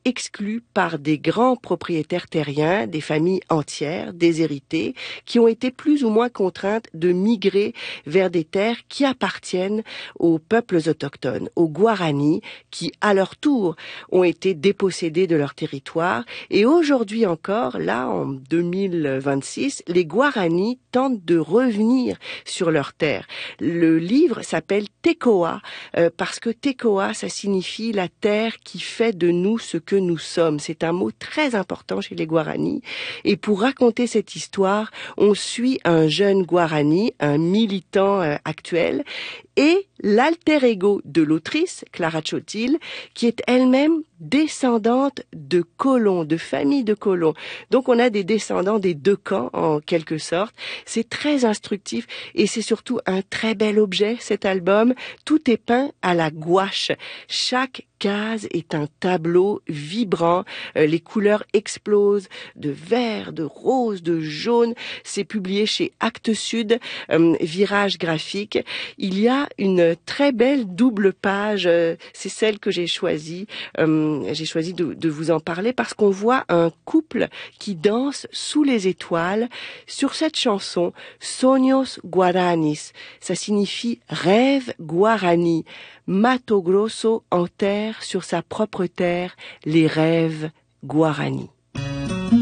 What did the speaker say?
exclus par des grands propriétaires terriens, des familles entières, déshéritées, qui ont été plus ou moins contraintes de migrer vers des terres qui appartiennent aux peuples autochtones, aux Guaranis, qui, à leur tour, ont été dépossédés de leur territoire. Et aujourd'hui encore, là, en 2026, les Guaranis tentent de revenir sur leurs terres. Le livre s'appelle Tekoa, parce que Tekoa, ça signifie la terre qui fait de nous ce que nous sommes. C'est un mot très important chez les Guaranis. Et pour raconter cette histoire, on suit un jeune Guarani, un militant actuel, et l'alter ego de l'autrice, Clara Chotil, qui est elle-même descendante de colons, de familles de colons. Donc on a des descendants des deux camps, en quelque sorte. C'est très instructif et c'est surtout un très bel objet, cet album. Tout est peint à la gouache. Chaque case est un tableau vibrant. Les couleurs explosent de vert, de rose, de jaune. C'est publié chez Actes Sud, Virage Graphique. Il y a une très belle double page. C'est celle que j'ai choisie. J'ai choisi de vous en parler parce qu'on voit un couple qui danse sous les étoiles sur cette chanson Sueños Guaranis. Ça signifie rêve guarani. Mato Grosso enterre sur sa propre terre les rêves guarani.